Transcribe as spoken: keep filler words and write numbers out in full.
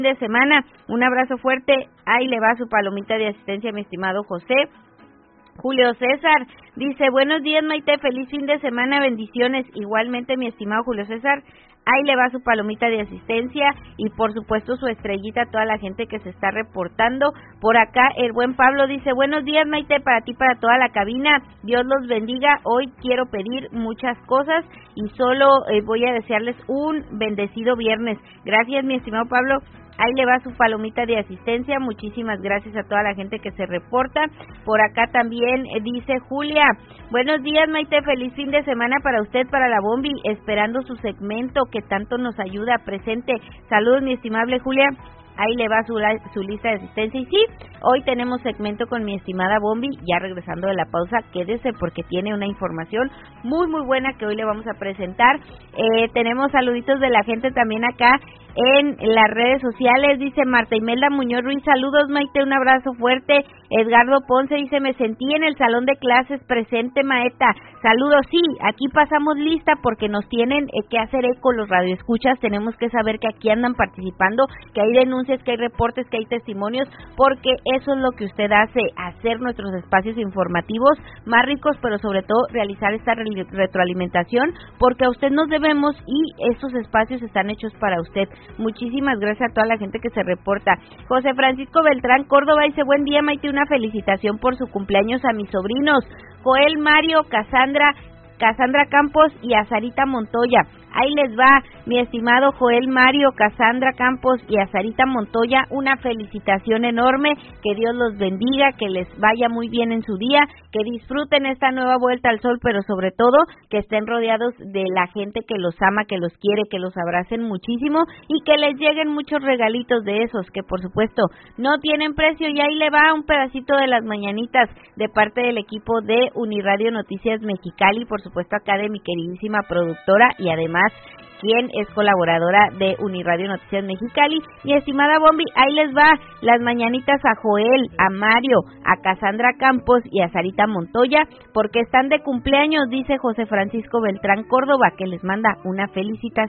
de semana. Un abrazo fuerte. Ahí le va su palomita de asistencia, mi estimado José. Julio César dice, buenos días, Maite, feliz fin de semana, bendiciones. Igualmente, mi estimado Julio César, ahí le va su palomita de asistencia y por supuesto su estrellita a toda la gente que se está reportando. Por acá el buen Pablo dice, buenos días, Maite, para ti, para toda la cabina, Dios los bendiga. Hoy quiero pedir muchas cosas y solo eh, voy a desearles un bendecido viernes. Gracias, mi estimado Pablo. Ahí le va su palomita de asistencia. Muchísimas gracias a toda la gente que se reporta. Por acá también eh, dice Julia, buenos días, Maite, feliz fin de semana para usted, para la Bombi, esperando su segmento que tanto nos ayuda. Presente. Saludos, mi estimable Julia. Ahí le va su, su lista de asistencia. Y sí, hoy tenemos segmento con mi estimada Bombi. Ya regresando de la pausa, quédese porque tiene una información muy, muy buena que hoy le vamos a presentar. Eh, tenemos saluditos de la gente también acá en las redes sociales. Dice Marta Imelda Muñoz Ruiz, saludos, Maite, un abrazo fuerte. Edgardo Ponce dice, me sentí en el salón de clases, presente, Maeta. Saludos, sí, aquí pasamos lista porque nos tienen eh, que hacer eco los radioescuchas. Tenemos que saber que aquí andan participando, que hay denuncias, que hay reportes, que hay testimonios, porque eso es lo que usted hace, hacer nuestros espacios informativos más ricos, pero sobre todo realizar esta re retroalimentación, porque a usted nos debemos y esos espacios están hechos para usted. Muchísimas gracias a toda la gente que se reporta. José Francisco Beltrán Córdoba dice, buen día, Maite, una felicitación por su cumpleaños a mis sobrinos, Joel Mario, Casandra, Casandra Campos y a Sarita Montoya. Ahí les va, mi estimado Joel Mario, Casandra Campos y a Sarita Montoya, una felicitación enorme, que Dios los bendiga, que les vaya muy bien en su día, que disfruten esta nueva vuelta al sol, pero sobre todo que estén rodeados de la gente que los ama, que los quiere, que los abracen muchísimo y que les lleguen muchos regalitos de esos que por supuesto no tienen precio. Y ahí le va un pedacito de las mañanitas de parte del equipo de Uniradio Noticias Mexicali, por supuesto acá de mi queridísima productora y además quien es colaboradora de Uniradio Noticias Mexicali. Mi estimada Bombi, ahí les va las mañanitas a Joel, a Mario, a Casandra Campos y a Sarita Montoya, porque están de cumpleaños, dice José Francisco Beltrán Córdoba, que les manda una felicitación.